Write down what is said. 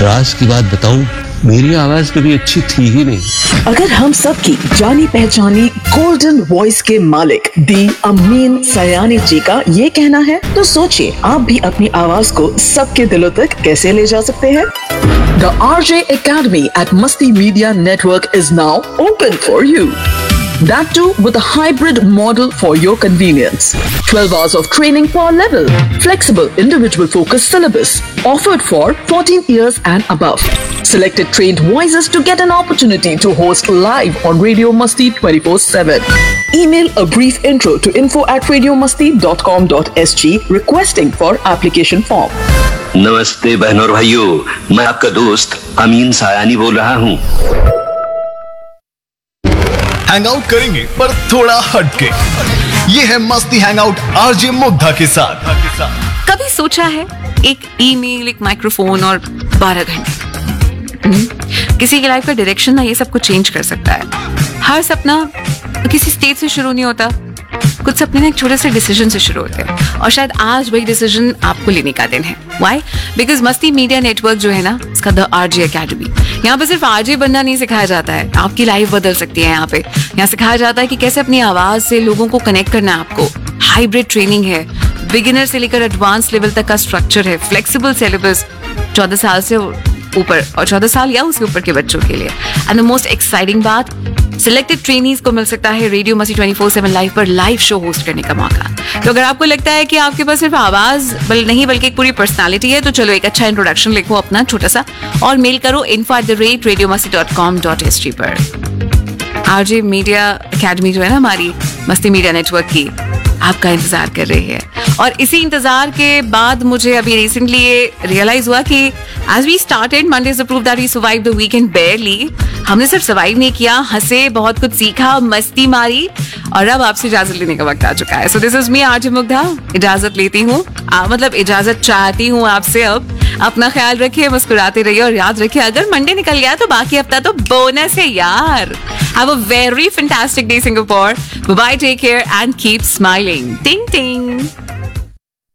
राज की बात बताऊं, मेरी आवाज कभी अच्छी थी ही नहीं। अगर हम सब की जानी पहचानी गोल्डन वॉइस के मालिक दी अमीन सयानी जी का ये कहना है, तो सोचिए आप भी अपनी आवाज को सबके दिलों तक कैसे ले जा सकते हैं। The RJ Academy at Masti Media Network is now open for you. That too with a hybrid model for your convenience. 12 hours of training per level. Flexible individual focused syllabus. Offered for 14 years and above. Selected trained voices to get an opportunity to host live on Radio Masti 24/7. Email a brief intro to info@radiomasti.com.sg requesting for application form. नमस्ते बहनों और भाइयों, मैं आपका दोस्त अमीन सायानी बोल रहा हूँ। हैंगआउट करेंगे पर थोड़ा हटके। ये है मस्ती हैंगआउट आरजे मुग्धा के साथ। कभी सोचा है एक ईमेल, एक माइक्रोफोन और 12 घंटे? किसी की लाइफ का डायरेक्शन ना ये सब कुछ चेंज कर सकता है। हर सपना किसी स्टेज से शुरू नहीं होता, कुछ सपने ना एक छोटे से डिसीजन से शुरू होते हैं, और शायद आज वही डिसीजन आपको लेने का दिन है। Why? Because मस्ती मीडिया नेटवर्क जो है ना, इसका द आरजे अकेडमी, यहाँ पे सिर्फ आरजे बनना नहीं सिखाया जाता है, आपकी लाइफ बदल सकती है। यहाँ सिखाया जाता है कि कैसे अपनी आवाज से लोगों को कनेक्ट करना है आपको। हाइब्रिड ट्रेनिंग है, बिगिनर से लेकर एडवांस लेवल तक का स्ट्रक्चर है, फ्लेक्सिबल सिलेबस 14 साल से ऊपर और 14 साल या उसके ऊपर के बच्चों के लिए। एंड द मोस्ट एक्साइटिंग बात, सिलेक्टेड ट्रेनीज को मिल सकता है रेडियो मस्ती 24/7 लाइव पर लाइव शो होस्ट करने का मौका। तो अगर आपको लगता है कि आपके पास सिर्फ आवाज नहीं बल्कि एक पूरी पर्सनालिटी है, तो चलो एक अच्छा इंट्रोडक्शन लिखो अपना छोटा सा और मेल करो info@radiomasti.com.sg पर। आरजे मीडिया अकेडमी जो है ना हमारी मस्ती मीडिया नेटवर्क की, आपका इंतजार कर रही है। और इसी इंतजार के बाद मुझे अभी रिसेंटली ये रियलाइज हुआ कि as we started Mondays to prove that we survive the weekend बेयरली, हमने सिर्फ सर्वाइव नहीं किया, हंसे, बहुत कुछ सीखा, मस्ती मारी, और अब आपसे इजाजत लेने का वक्त आ चुका है। So this is me RJ Mugdha, इजाजत लेती हूँ, मतलब इजाजत चाहती हूँ आपसे। अब अपना ख्याल रखिए, मुस्कुराते रहिए, और याद रखिए अगर मंडे निकल गया तो बाकी हफ्ता तो बोनस है यार। Have a very fantastic day, Singapore. Bye-bye, take care and keep smiling. Ting ting.